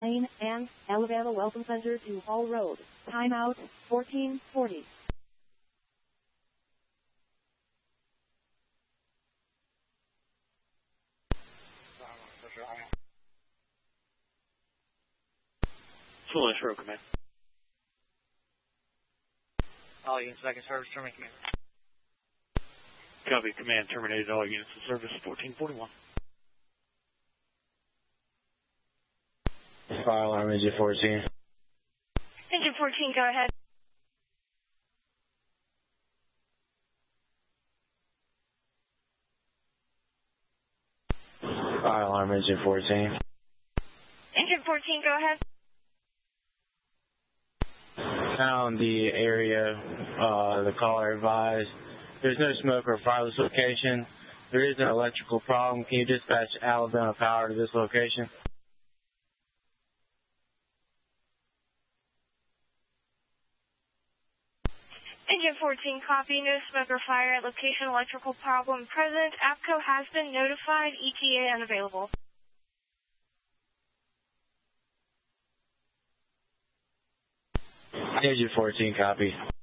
Lane and Alabama Welcome Center to Hall Road. Timeout 1440. Fully sure, command. All units back in service, terminate command. Copy, command terminated all units in service, 1441. Fire alarm, engine 14. Engine 14, go ahead. Fire alarm, engine 14. Engine 14, go ahead. Found the area, the caller advised. There's no smoke or fireless location. There is an electrical problem. Can you dispatch Alabama Power to this location? Engine 14, copy. No smoke or fire at location. Electrical problem present. APCO has been notified. ETA unavailable. Engine 14, copy.